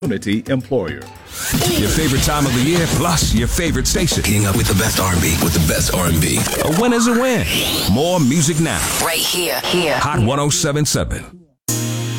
employer. Your favorite time of the year, plus your favorite station. Getting up with the best R&B, with the best R&B. A win is a win. More music now. Right here. Hot 107.7.